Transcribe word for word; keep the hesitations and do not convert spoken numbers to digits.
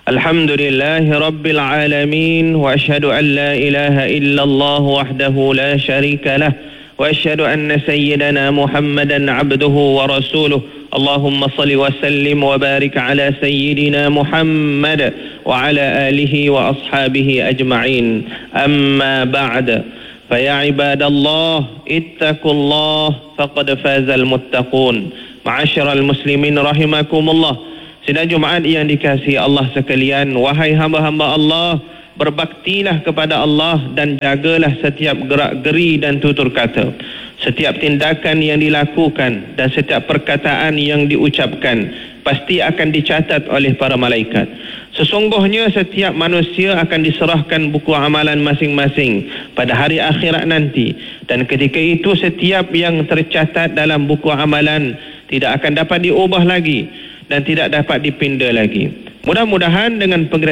Alhamdulillahi Rabbil Alamin. Wa ashadu an la ilaha illallah wahdahu la sharika lah. Wa ashadu anna sayyidana Muhammadan abduhu wa rasuluh. Allahumma salli wa sallim wa barik ala sayyidina Muhammad wa ala alihi wa ashabihi ajma'in. Amma ba'd. Faya ibadallah, ittaqullah faqad fazal muttaqun. Ma'asyiral muslimin rahimakumullah. Sidang Jumaat yang dikasihi Allah sekalian, wahai hamba-hamba Allah, berbaktilah kepada Allah dan jagalah setiap gerak-geri dan tutur kata, setiap tindakan yang dilakukan dan setiap perkataan yang diucapkan pasti akan dicatat oleh para malaikat. Sesungguhnya setiap manusia akan diserahkan buku amalan masing-masing pada hari akhirat nanti, dan ketika itu setiap yang tercatat dalam buku amalan tidak akan dapat diubah lagi dan tidak dapat dipinda lagi. Mudah-mudahan dengan